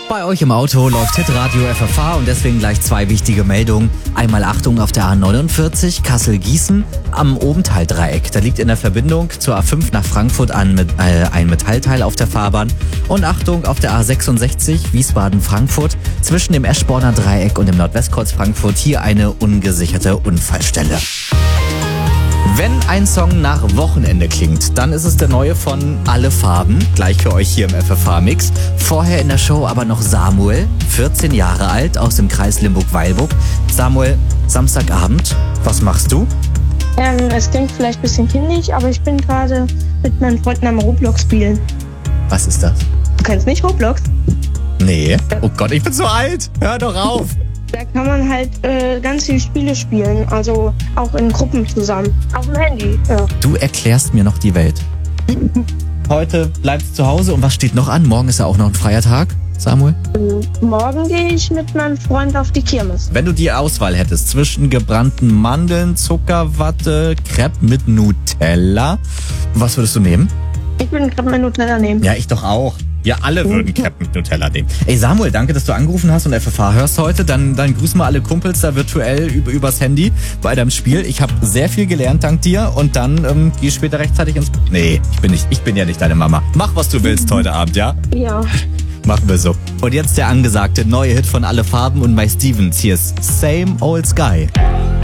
Bei euch im Auto läuft Hitradio FFH und deswegen gleich zwei wichtige Meldungen. Einmal Achtung auf der A49 Kassel-Gießen am Obenthal-Dreieck. Da liegt in der Verbindung zur A5 nach Frankfurt ein Metallteil auf der Fahrbahn. Und Achtung auf der A66 Wiesbaden-Frankfurt zwischen dem Eschborner Dreieck und dem Nordwestkreuz Frankfurt hier eine ungesicherte Unfallstelle. Wenn ein Song nach Wochenende klingt, dann ist es der neue von Alle Farben, gleich für euch hier im FFH-Mix. Vorher in der Show aber noch Samuel, 14 Jahre alt, aus dem Kreis Limburg-Weilburg. Samuel, Samstagabend, was machst du? Es klingt vielleicht ein bisschen kindlich, aber ich bin gerade mit meinen Freunden am Roblox spielen. Was ist das? Du kennst nicht Roblox? Nee. Oh Gott, ich bin so alt. Hör doch auf. Da kann man halt ganz viele Spiele spielen, also auch in Gruppen zusammen. Auf dem Handy, ja. Du erklärst mir noch die Welt. Heute bleibst du zu Hause und was steht noch an? Morgen ist ja auch noch ein freier Tag, Samuel. Morgen gehe ich mit meinem Freund auf die Kirmes. Wenn du die Auswahl hättest zwischen gebrannten Mandeln, Zuckerwatte, Crepe mit Nutella, was würdest du nehmen? Ich würde Crepe mit Nutella nehmen. Ja, ich doch auch. Ja, alle würden Crepe mit Nutella nehmen. Ey Samuel, danke, dass du angerufen hast und FFH hörst heute. Dann grüß mal alle Kumpels da virtuell übers Handy bei deinem Spiel. Ich habe sehr viel gelernt dank dir und dann geh später rechtzeitig ins... Nee, ich bin ja nicht deine Mama. Mach, was du willst heute Abend, ja? Ja. Machen wir so. Und jetzt der angesagte neue Hit von Alle Farben und Mike Stevens. Hier ist Same Old Sky.